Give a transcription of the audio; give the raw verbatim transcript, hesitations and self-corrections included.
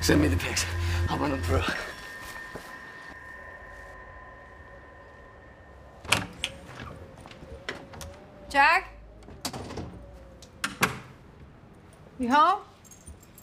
Send me the pics. I'll run them through. Jack? You home?